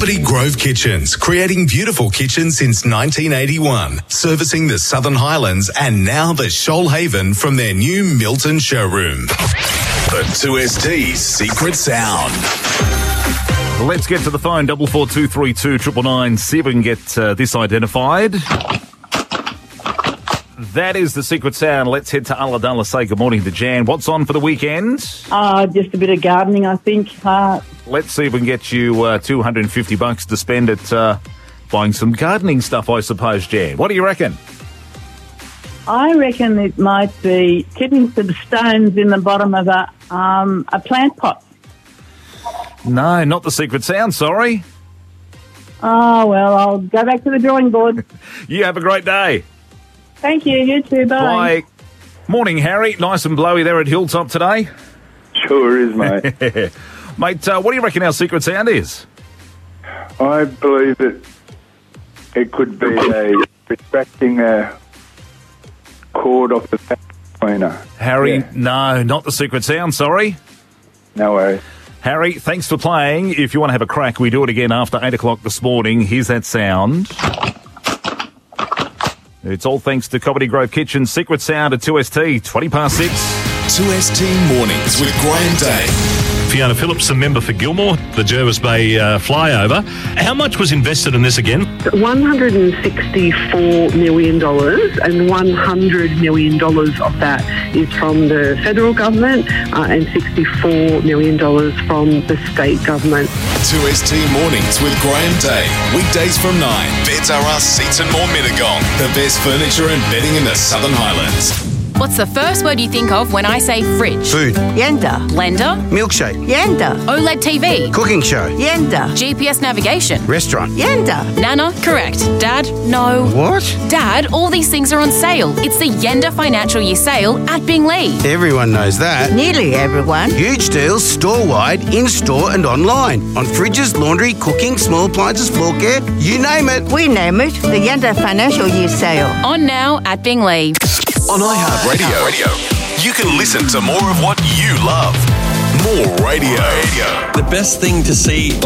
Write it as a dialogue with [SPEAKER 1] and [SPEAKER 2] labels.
[SPEAKER 1] Cobberty Grove Kitchens, creating beautiful kitchens since 1981, servicing the Southern Highlands and now the Shoalhaven from their new Milton showroom. The 2ST's Secret Sound.
[SPEAKER 2] Let's get to the phone, 4423 999, see if we can get this identified. That is the secret sound. Let's head to Ulladulla. Say good morning to Jan. What's on for the weekend?
[SPEAKER 3] Just a bit of gardening, I think.
[SPEAKER 2] Let's see if we can get you $250 to spend at buying some gardening stuff, I suppose, Jan. What do you reckon?
[SPEAKER 3] I reckon it might be getting some stones in the bottom of a plant pot.
[SPEAKER 2] No, not the secret sound, sorry.
[SPEAKER 3] Oh, well, I'll go back to the drawing board.
[SPEAKER 2] You have a great day.
[SPEAKER 3] Thank you. You too. Bye.
[SPEAKER 2] Bye. Morning, Harry. Nice and blowy there at Hilltop today.
[SPEAKER 4] Sure is, mate.
[SPEAKER 2] Mate, what do you reckon our secret sound is?
[SPEAKER 4] I believe that it could be retracting a cord off the vacuum cleaner.
[SPEAKER 2] Harry,
[SPEAKER 4] Yeah.
[SPEAKER 2] No, not the secret sound, sorry.
[SPEAKER 4] No worries.
[SPEAKER 2] Harry, thanks for playing. If you want to have a crack, we do it again after 8 o'clock this morning. Here's that sound. It's all thanks to Cobberty Grove Kitchen. Secret sound at 2ST, 20 past 6.
[SPEAKER 1] 2ST Mornings with Graham Day.
[SPEAKER 5] Fiona Phillips, a member for Gilmore, the Jervis Bay flyover. How much was invested in this again?
[SPEAKER 6] $164 million, and $100 million of that is from the federal government and $64 million from the state government.
[SPEAKER 1] 2ST Mornings with Graham Day. Weekdays from 9. Beds R Us Seats and More Mittagong. The best furniture and bedding in the Southern Highlands.
[SPEAKER 7] What's the first word you think of when I say fridge?
[SPEAKER 8] Food.
[SPEAKER 7] Yenda. Blender.
[SPEAKER 8] Milkshake.
[SPEAKER 7] Yenda. OLED TV.
[SPEAKER 8] Cooking show.
[SPEAKER 7] Yenda. GPS navigation.
[SPEAKER 8] Restaurant.
[SPEAKER 7] Yenda. Nana. Correct. Dad. No.
[SPEAKER 8] What?
[SPEAKER 7] Dad, all these things are on sale. It's the Yenda Financial Year Sale at Binglee.
[SPEAKER 8] Everyone knows that.
[SPEAKER 9] Nearly everyone.
[SPEAKER 8] Huge deals store-wide, in-store and online. On fridges, laundry, cooking, small appliances, floor care, you name it.
[SPEAKER 9] We name it the Yenda Financial Year Sale.
[SPEAKER 7] On now at Binglee.
[SPEAKER 1] On iHeartRadio, you can listen to more of what you love. More radio.
[SPEAKER 10] The best thing to see